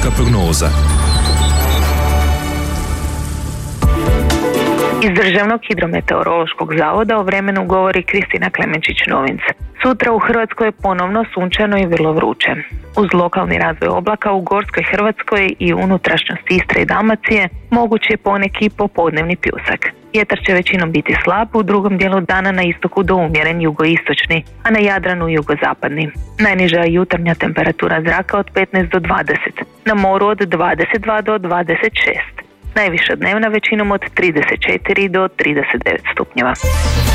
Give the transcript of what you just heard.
Vremenska prognoza. Iz Državnog hidrometeorološkog zavoda o vremenu govori Kristina Klemenčić-Novinc. Sutra u Hrvatskoj je ponovno sunčano i vrlo vruće. Uz lokalni razvoj oblaka u Gorskoj Hrvatskoj i unutrašnjosti Istre i Dalmacije moguć je poneki popodnevni pljusak. Vjetar će većinom biti slab, u drugom dijelu dana na istoku do umjeren jugoistočni, a na Jadranu jugozapadni. Najniža jutarnja temperatura zraka od 15 do 20, na moru od 22 do 26. Najviša dnevna većinom od 34 do 39 stupnjeva.